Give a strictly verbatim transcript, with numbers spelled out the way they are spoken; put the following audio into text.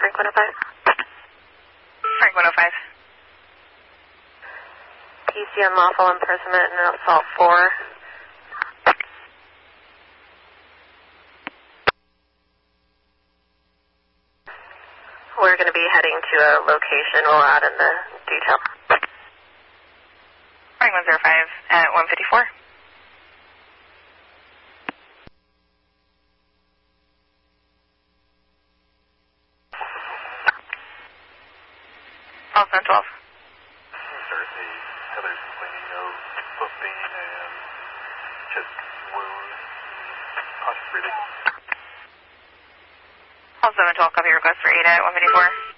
Frank one oh five. Frank one oh five. P C unlawful imprisonment and assault four. We're going to be heading to a location. We'll add in the detail. Frank one oh five at one fifty-four. Also twelve. Thursday, Heather's complaining of foot pain and chest wound, cautious breathing. Also twelve, copy request for eight at one fifty-four.